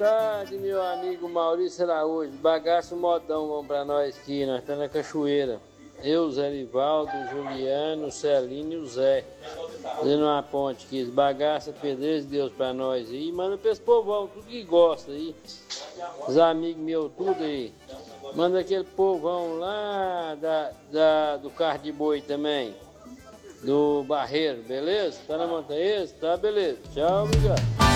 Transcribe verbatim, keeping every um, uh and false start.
tarde, meu amigo Maurício Araújo. Bagaço modão, vamos pra nós aqui. Nós estamos na cachoeira. Eu, Zé Livaldo, Juliano, Celino e o Zé. Fazendo uma ponte aqui. Bagaça, pedreiro de Deus pra nós aí. Manda pra esse povão, tudo que gosta aí. Os amigos meus, tudo aí. Manda aquele povão lá da, da, do carro de boi também. Do Barreiro, beleza? Tá na montanha? Tá, beleza. Tchau, obrigado.